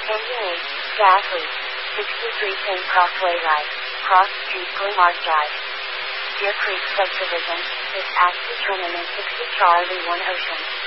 Engine 8, gas leak, 63 St. Crossway Right, Cross Street Glenmark Drive. Deer Creek Subdivision, is at determinant 60 Charlie 1 Ocean.